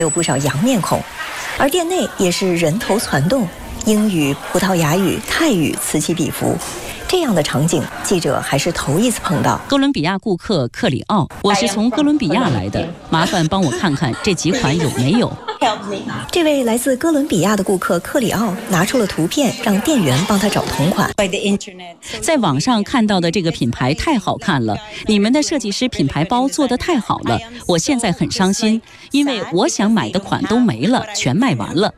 有不少洋面孔，而店内也是人头攒动，英语、葡萄牙语、泰语此起彼伏。这样的场景，记者还是头一次碰到。 哥伦比亚顾客克里奥，我是从哥伦比亚来的，麻烦帮我看看这几款有没有。 这位来自哥伦比亚的顾客克里奥拿出了图片，让店员帮他找同款。 在网上看到的这个品牌太好看了，你们的设计师品牌包做得太好了，我现在很伤心，因为我想买的款都没了，全卖完了。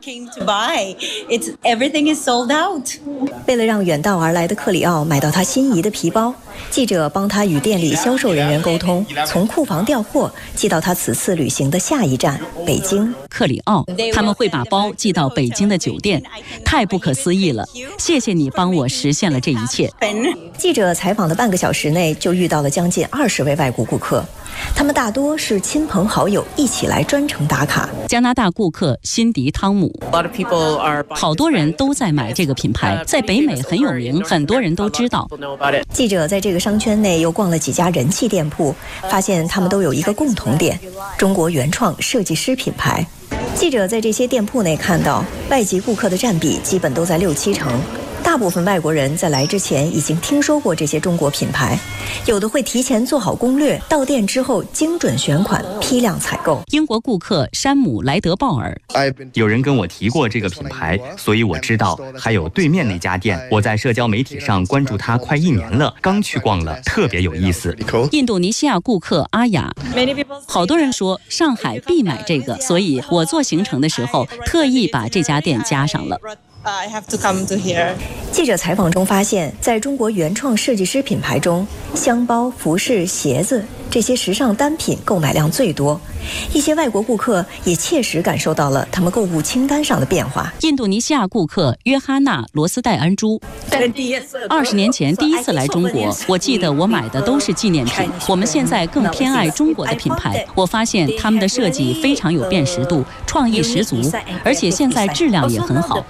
为了让远道而来的克里奥买到他心仪的皮包，记者帮他与店里销售人员沟通，从库房调货寄到他此次旅行的下一站北京。 克里奥，他们会把包寄到北京的酒店，太不可思议了！谢谢你帮我实现了这一切。 记者采访的半个小时内就遇到了将近20位外国顾客，他们大多是亲朋好友一起来专程打卡。 加拿大顾客辛迪·汤姆，好多人都在买这个品牌，在北美很有名，很多人都知道。 记者在这个商圈内又逛了几家人气店铺，发现他们都有一个共同点：中国原创设计师品牌。记者在这些店铺内看到，外籍顾客的占比基本都在6-7成。大部分外国人在来之前已经听说过这些中国品牌，有的会提前做好攻略，到店之后精准选款，批量采购。 英国顾客山姆·莱德鲍尔， 有人跟我提过这个品牌，所以我知道。还有对面那家店，我在社交媒体上关注它快1年了，刚去逛了，特别有意思。 印度尼西亚顾客阿雅，好多人说上海必买这个，所以我做行程的时候特意把这家店加上了。 I have to come to here. 记者采访中发现，在中国原创设计师品牌中，箱包、服饰、鞋子这些时尚单品购买量最多。一些外国顾客也切实感受到了他们购物清单上的变化。 印度尼西亚顾客约哈娜·罗斯戴安珠，20年前第一次来中国，我记得我买的都是纪念品。我们现在更偏爱中国的品牌，我发现他们的设计非常有辨识度，创意十足，而且现在质量也很好。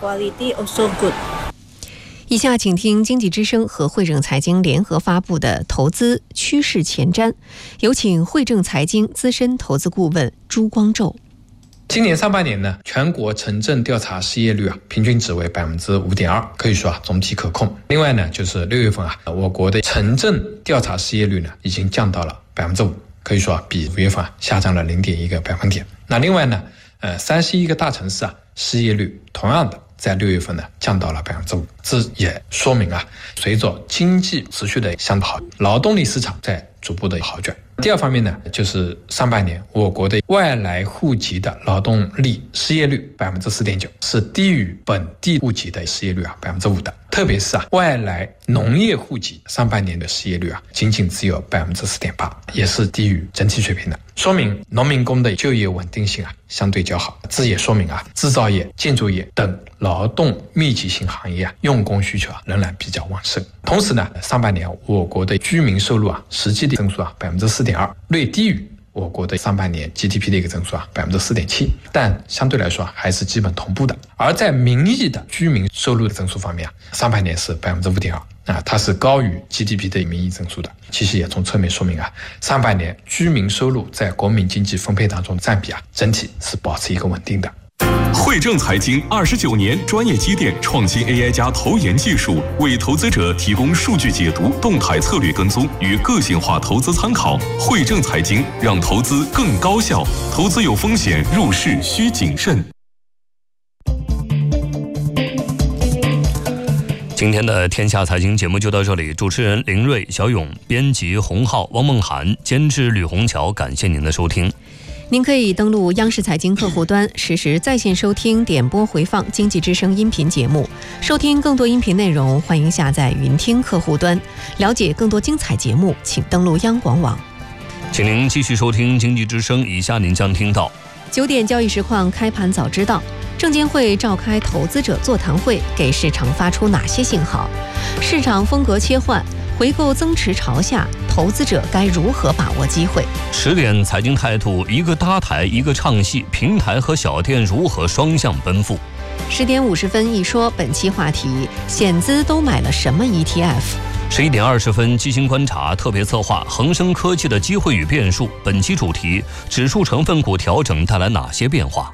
以下请听经济之声和汇正财经联合发布的投资趋势前瞻，有请汇正财经资深投资顾问朱光宙。 今年上半年呢，全国城镇调查失业率平均值为 5.2%， 可以说总体可控。另外呢，就是6月份我国的城镇调查失业率呢已经降到了 5%， 可以说比5月份下降了 0.1个百分点。那另外呢，31个大城市失业率同样的在6月份呢降到了 5%， 这也说明随着经济持续的向好，劳动力市场在逐步的好转。第二方面呢，就是上半年我国的外来户籍的劳动力失业率 4.9%， 是低于本地户籍的失业率5%的。特别是外来农业户籍上半年的失业率仅仅只有 4.8%， 也是低于整体水平的，说明农民工的就业稳定性相对较好。这也说明制造业、建筑业等劳动密集型行业用工需求仍然比较旺盛。同时呢，上半年我国的居民收入实际的增速4.2%，略低于我国的上半年 GDP 的一个增速4.7%， 但相对来说还是基本同步的。而在名义的居民收入的增速方面上半年是 5.2%， 它是高于 GDP 的名义增速的。其实也从侧面说明上半年居民收入在国民经济分配当中占比整体是保持一个稳定的。 汇正财经29年专业积淀，创新 AI 加投研技术，为投资者提供数据解读、动态策略跟踪与个性化投资参考。汇正财经让投资更高效，投资有风险，入市需谨慎。 今天的天下财经节目就到这里，主持人林瑞、小勇，编辑洪浩、汪梦涵，监制吕红桥，感谢您的收听。 您可以登录央视财经客户端，实时在线收听、点播回放经济之声音频节目。收听更多音频内容，欢迎下载云听客户端。了解更多精彩节目，请登录央广网。 请您继续收听经济之声，以下您将听到 9点交易实况开盘早知道，证监会召开投资者座谈会，给市场发出哪些信号？市场风格切换，回购增持朝下，投资者该如何把握机会 ？10点财经态度，一个搭台，一个唱戏，平台和小店如何双向奔赴 ？10点50分一说，本期话题：险资都买了什么 ETF？ 11点20分，基金观察特别策划恒生科技的机会与变数。本期主题：指数成分股调整带来哪些变化？